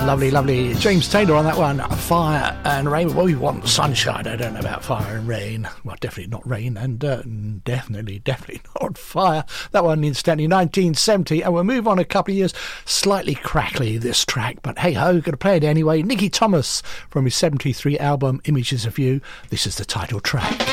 Lovely, lovely. James Taylor on that one. Fire and rain. Well, we want sunshine. I don't know about fire and rain. Well, definitely not rain, and definitely not fire. That one, incidentally, 1970. And we'll move on a couple of years. Slightly crackly, this track, but hey-ho, going to play it anyway. Nicky Thomas from his 73 album, Images of You. This is the title track.